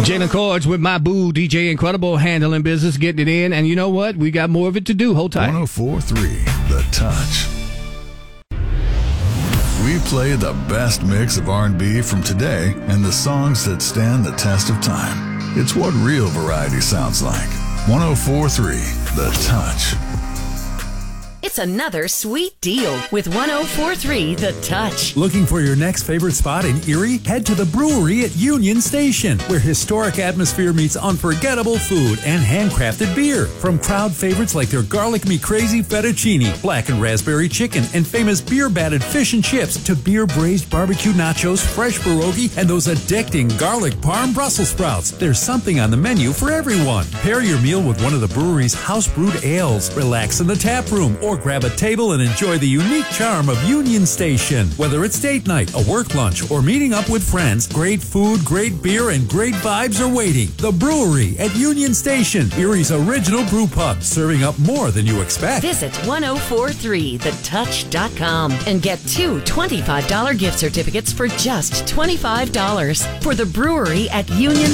Jalen Cords with my boo, DJ Incredible, handling business, getting it in. And you know what? We got more of it to do. Hold tight. 104.3 The Touch. We play the best mix of R&B from today and the songs that stand the test of time. It's what real variety sounds like. 104.3 The Touch. It's another sweet deal with 104.3 The Touch. Looking for your next favorite spot in Erie? Head to the brewery at Union Station, where historic atmosphere meets unforgettable food and handcrafted beer. From crowd favorites like their Garlic Me Crazy fettuccine, black and raspberry chicken, and famous beer-batted fish and chips, to beer-braised barbecue nachos, fresh pierogi, and those addicting garlic parm Brussels sprouts. There's something on the menu for everyone. Pair your meal with one of the brewery's house-brewed ales, relax in the tap room, or grab a table and enjoy the unique charm of Union Station. Whether it's date night, a work lunch, or meeting up with friends, great food, great beer, and great vibes are waiting. The Brewery at Union Station, Erie's original brew pub, serving up more than you expect. Visit 1043thetouch.com and get two $25 gift certificates for just $25 for the Brewery at Union